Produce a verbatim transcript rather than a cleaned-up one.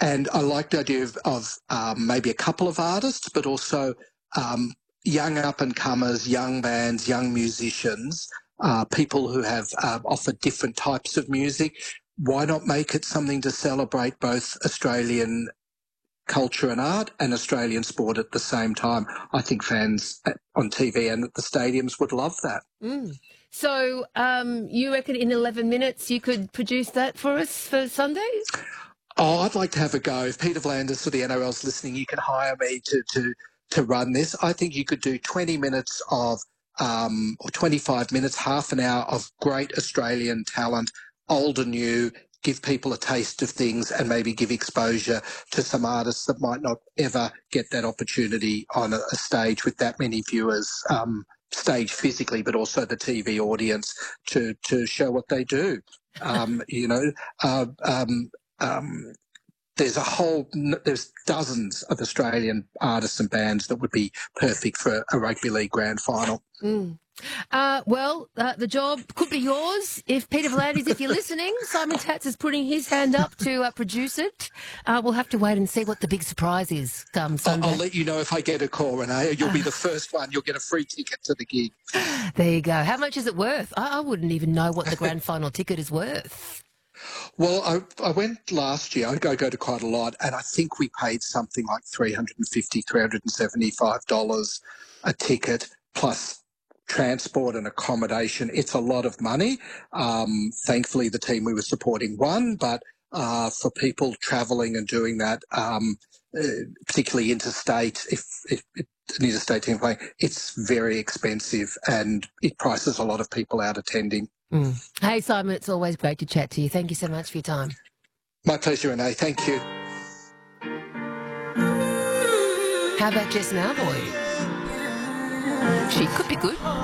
And I like the idea of, of um, maybe a couple of artists, but also um, young up-and-comers, young bands, young musicians, uh, people who have uh, offered different types of music. Why not make it something to celebrate both Australian culture and art and Australian sport at the same time? I think fans on T V and at the stadiums would love that. Mm. So um, you reckon in eleven minutes you could produce that for us for Sunday? Oh, I'd like to have a go. If Peter V'landys for the N R L's listening, you can hire me to to to run this. I think you could do twenty minutes of um, or twenty-five minutes, half an hour of great Australian talent, old and new. Give people a taste of things and maybe give exposure to some artists that might not ever get that opportunity on a, a stage with that many viewers, um, stage physically, but also the T V audience to to show what they do. Um, you know, uh, um, um, there's a whole, there's dozens of Australian artists and bands that would be perfect for a rugby league grand final. Mm. Uh, well, uh, the job could be yours if Peter V'landys, if you're listening. Simon Tatz is putting his hand up to uh, produce it. Uh, we'll have to wait and see what the big surprise is come Sunday. I'll, I'll let you know if I get a call, Renee. You'll be the first one. You'll get a free ticket to the gig. There you go. How much is it worth? I, I wouldn't even know what the grand final ticket is worth. Well, I, I went last year. I go, go to quite a lot, and I think we paid something like three hundred fifty dollars, three hundred seventy-five dollars a ticket, plus transport and accommodation. It's a lot of money. Um, thankfully, the team we were supporting won, but uh, for people travelling and doing that, um, uh, particularly interstate, if, if, if an interstate team playing, it's very expensive and it prices a lot of people out attending. Mm. Hey, Simon, it's always great to chat to you. Thank you so much for your time. My pleasure, Renee. Thank you. How about Jess Mauboy? She could be good.